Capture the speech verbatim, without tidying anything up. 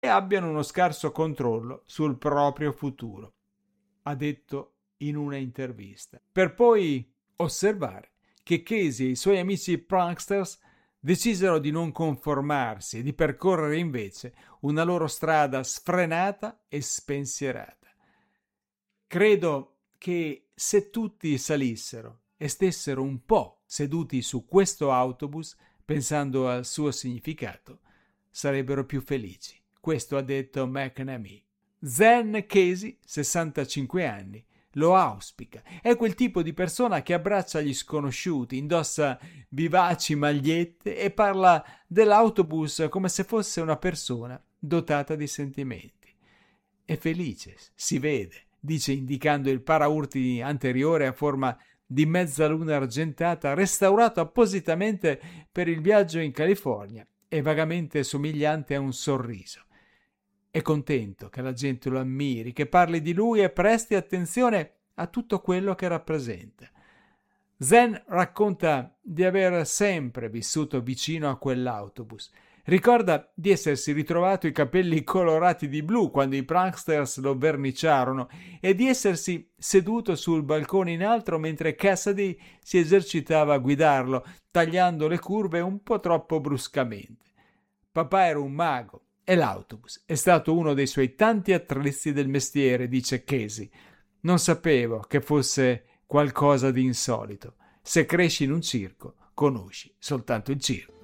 e abbiano uno scarso controllo sul proprio futuro, ha detto in una intervista, per poi osservare che Casey e i suoi amici pranksters decisero di non conformarsi e di percorrere invece una loro strada sfrenata e spensierata. Credo che se tutti salissero e stessero un po' seduti su questo autobus, pensando al suo significato, sarebbero più felici. Questo ha detto McNamee. Zen Casey, sessantacinque anni, lo auspica. È quel tipo di persona che abbraccia gli sconosciuti, indossa vivaci magliette e parla dell'autobus come se fosse una persona dotata di sentimenti. È felice, si vede, dice indicando il paraurti anteriore a forma di mezzaluna argentata, restaurato appositamente per il viaggio in California e vagamente somigliante a un sorriso. È contento che la gente lo ammiri, che parli di lui e presti attenzione a tutto quello che rappresenta. Zen racconta di aver sempre vissuto vicino a quell'autobus. Ricorda di essersi ritrovato i capelli colorati di blu quando i pranksters lo verniciarono e di essersi seduto sul balcone in alto mentre Cassidy si esercitava a guidarlo, tagliando le curve un po' troppo bruscamente. Papà era un mago e l'autobus è stato uno dei suoi tanti attrezzi del mestiere, dice Casey. Non sapevo che fosse qualcosa di insolito. Se cresci in un circo, conosci soltanto il circo.